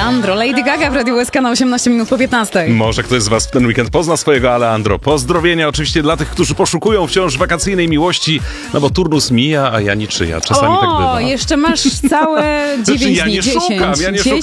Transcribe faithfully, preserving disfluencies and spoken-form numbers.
Alejandro, Lady Gaga w Radiu U S K na osiemnaście minut po piętnastej. Może ktoś z was w ten weekend pozna swojego Alejandro. Pozdrowienia oczywiście dla tych, którzy poszukują wciąż wakacyjnej miłości, no bo turnus mija, a ja niczyja. Czasami o, tak bywa. jeszcze masz całe dziewięć Znaczy, ja dni, nie dziesięć. szukam, ja nie szukam,